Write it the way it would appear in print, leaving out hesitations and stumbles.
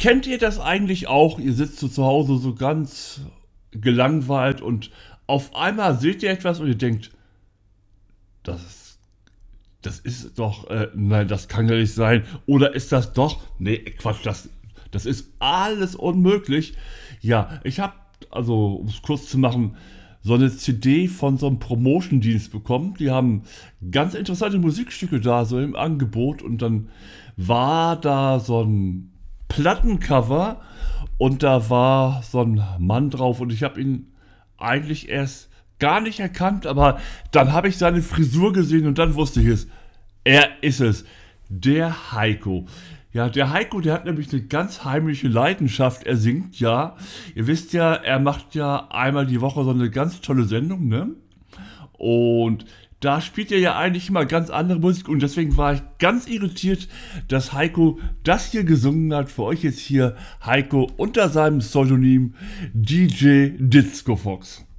Kennt ihr das eigentlich auch? Ihr sitzt so zu Hause so ganz gelangweilt und auf einmal seht ihr etwas und ihr denkt, das, das ist doch, nein, das kann ja nicht sein. Oder ist das doch? Nee, Quatsch, das ist alles unmöglich. Ja, ich habe, also um es kurz zu machen, so eine CD von so einem Promotion-Dienst bekommen. Die haben ganz interessante Musikstücke da so im Angebot und dann war da so ein Plattencover und da war so ein Mann drauf und ich habe ihn eigentlich erst gar nicht erkannt, aber dann habe ich seine Frisur gesehen und dann wusste ich es. Er ist es. Der Heiko. Ja, der Heiko, der hat nämlich eine ganz heimliche Leidenschaft. Er singt ja. Ihr wisst ja, er macht ja einmal die Woche so eine ganz tolle Sendung, ne? Und da spielt er ja eigentlich immer ganz andere Musik und deswegen war ich ganz irritiert, dass Heiko das hier gesungen hat. Für euch jetzt hier Heiko unter seinem Pseudonym DJ Disco Fox.